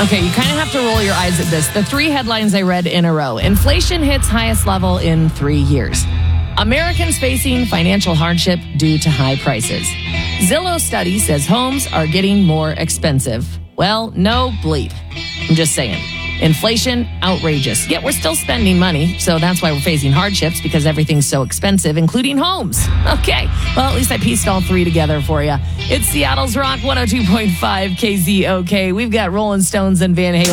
Okay, you kind of have to roll your eyes at this. The 3 headlines I read in a row. Inflation hits highest level in 3 years. Americans facing financial hardship due to high prices. Zillow study says homes are getting more expensive. Well, no bleep. I'm just saying. Inflation, outrageous. Yet we're still spending money, so that's why we're facing hardships, because everything's so expensive, including homes. Okay, well, at least I pieced all 3 together for you. It's Seattle's Rock 102.5 KZOK. We've got Rolling Stones and Van Halen.